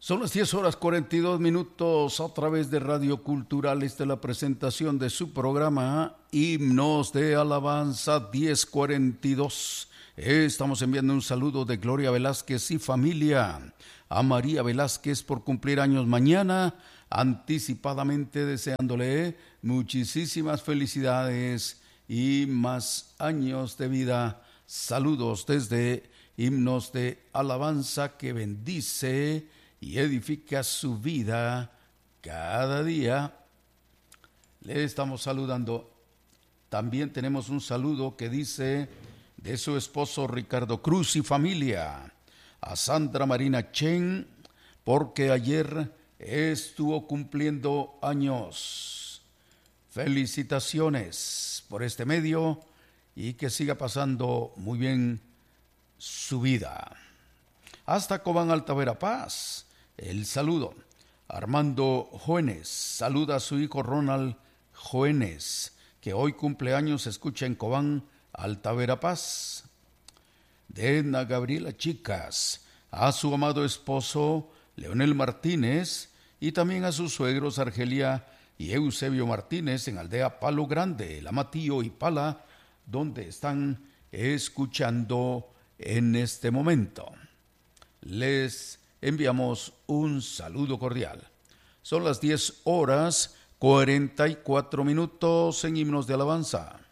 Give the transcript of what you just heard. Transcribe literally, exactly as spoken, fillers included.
Son las diez horas cuarenta y dos minutos a través de Radio Cultural. Esta es la presentación de su programa Himnos de Alabanza diez cuarenta y dos. Estamos enviando un saludo de Gloria Velázquez y familia a María Velázquez por cumplir años mañana, anticipadamente deseándole muchísimas felicidades y más años de vida. Saludos desde Himnos de Alabanza que bendice y edifica su vida cada día. Le estamos saludando. También tenemos un saludo que dice de su esposo Ricardo Cruz y familia a Sandra Marina Chen, porque ayer estuvo cumpliendo años. Felicitaciones por este medio y que siga pasando muy bien su vida. Hasta Cobán, Alta Verapaz, el saludo. Armando Jóvenes saluda a su hijo Ronald Jóvenes, que hoy cumple años, escucha en Cobán, Alta Verapaz. De Edna Gabriela Chicas, a su amado esposo Leonel Martínez y también a sus suegros Argelia y Eusebio Martínez en Aldea Palo Grande, Lamatío y Pala, donde están escuchando en este momento. Les enviamos un saludo cordial. Son las diez horas cuarenta y cuatro minutos en Himnos de Alabanza.